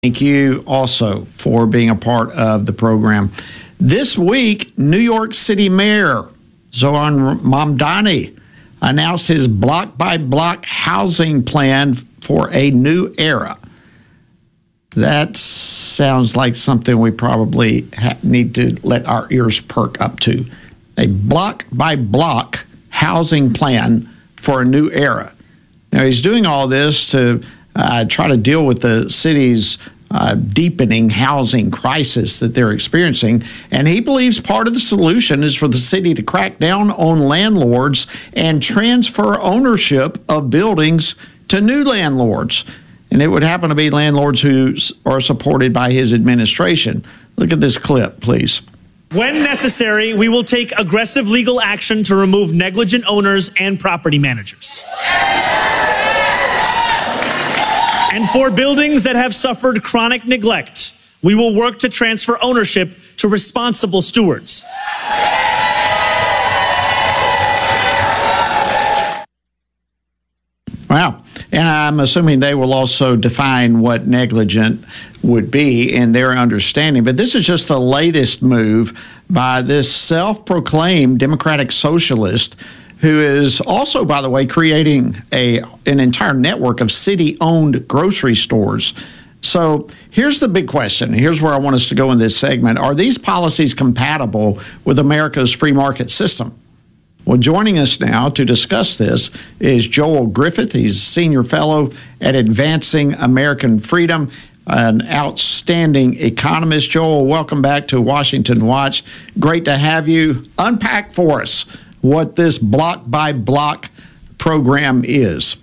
Thank you also for being a part of the program. This week, New York City Mayor Zohran Mamdani announced his block-by-block housing plan for a new era. That sounds like something we probably need to let our ears perk up to. A block-by-block housing plan for a new era. Now, he's doing all this to try to deal with the city's deepening housing crisis that they're experiencing. And he believes part of the solution is for the city to crack down on landlords and transfer ownership of buildings to new landlords. And it would happen to be landlords who are supported by his administration. Look at this clip, please. When necessary, we will take aggressive legal action to remove negligent owners and property managers. And for buildings that have suffered chronic neglect, we will work to transfer ownership to responsible stewards. Wow. And I'm assuming they will also define what negligent would be in their understanding. But this is just the latest move by this self-proclaimed democratic socialist who is also, by the way, creating an entire network of city-owned grocery stores. So here's the big question. Here's where I want us to go in this segment. Are these policies compatible with America's free market system? Well, joining us now to discuss this is Joel Griffith. He's senior fellow at Advancing American Freedom, an outstanding economist. Joel, welcome back to Washington Watch. Great to have you. Unpack for us what this block-by-block program is.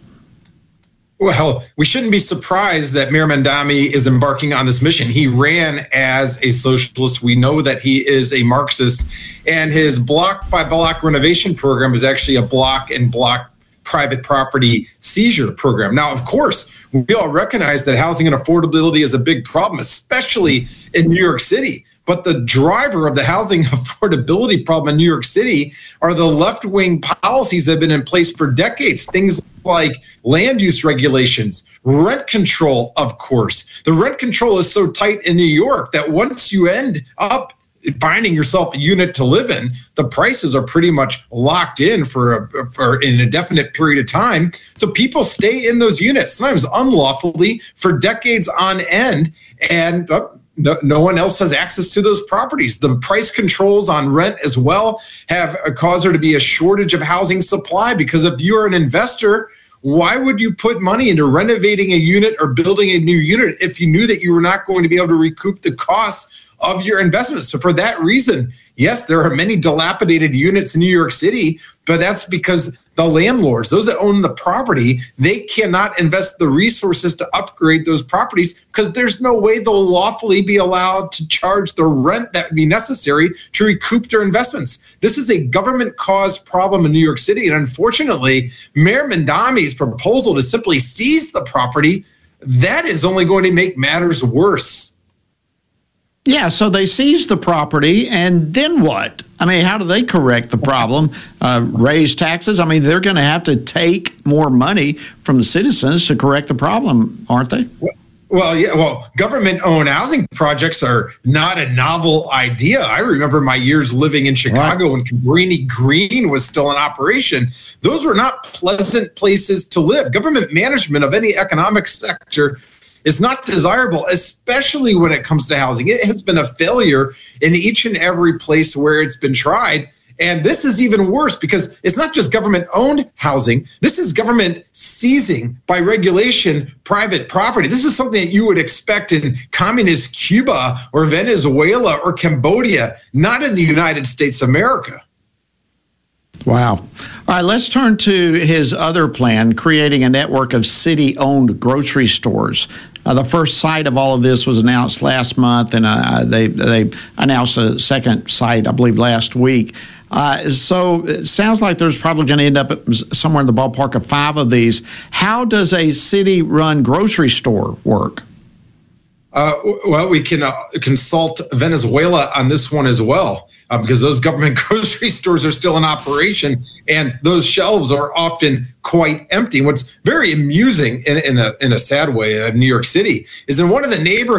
Well, we shouldn't be surprised that Mayor Mamdani is embarking on this mission. He ran as a socialist. We know that he is a Marxist, and his block-by-block renovation program is actually a block-and-block private property seizure program. Now, of course, we all recognize that housing and affordability is a big problem, especially in New York City. But the driver of the housing affordability problem in New York City are the left-wing policies that have been in place for decades. Things like land use regulations, rent control, of course. The rent control is so tight in New York that once you end up finding yourself a unit to live in, the prices are pretty much locked in for an indefinite period of time. So people stay in those units, sometimes unlawfully, for decades on end, and no one else has access to those properties. The price controls on rent as well have caused there to be a shortage of housing supply, because if you're an investor, why would you put money into renovating a unit or building a new unit if you knew that you were not going to be able to recoup the costs of your investment? So for that reason, yes, there are many dilapidated units in New York City, but that's because the landlords, those that own the property, they cannot invest the resources to upgrade those properties because there's no way they'll lawfully be allowed to charge the rent that would be necessary to recoup their investments. This is a government-caused problem in New York City, and unfortunately, Mayor Mamdani's proposal to simply seize the property, that is only going to make matters worse. Yeah, so they seize the property, and then what? I mean, how do they correct the problem? Raise taxes? I mean, they're going to have to take more money from the citizens to correct the problem, aren't they? Well, yeah. Well, government-owned housing projects are not a novel idea. I remember my years living in Chicago when Cabrini Green was still in operation. Those were not pleasant places to live. Government management of any economic sector is not desirable, especially when it comes to housing. It has been a failure in each and every place where it's been tried. And this is even worse because it's not just government-owned housing. This is government seizing by regulation private property. This is something that you would expect in communist Cuba or Venezuela or Cambodia, not in the United States of America. Wow. All right, let's turn to his other plan, creating a network of city-owned grocery stores. The first site of all of this was announced last month, and they announced a second site, I believe, last week. So it sounds like there's probably going to end up somewhere in the ballpark of 5 of these. How does a city-run grocery store work? Well, we can consult Venezuela on this one as well. because those government grocery stores are still in operation, and those shelves are often quite empty. What's very amusing in a sad way of New York City is in one of the neighborhoods